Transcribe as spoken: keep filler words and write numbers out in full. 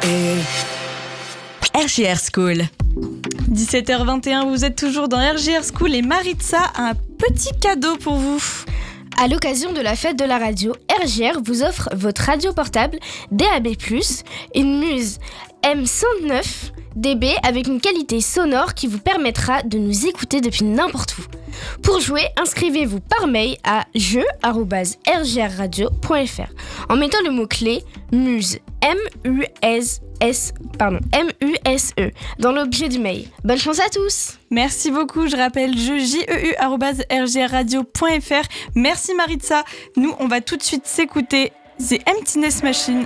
R J R School. dix-sept heures vingt et un, vous êtes toujours dans R J R School et Maritza a un petit cadeau pour vous. À l'occasion de la fête de la radio, R J R vous offre votre radio portable D A B plus, une Muse M cent neuf D B avec une qualité sonore qui vous permettra de nous écouter depuis n'importe où. Pour jouer, inscrivez-vous par mail à jeu arobase r j r radio point f r en mettant le mot-clé Muse M U S S pardon M U S E dans l'objet du mail. Bonne chance à tous. Merci beaucoup, je rappelle jeu j e u arobase r j r radio point f r. Merci Maritza. Nous, on va tout de suite s'écouter The Emptiness Machine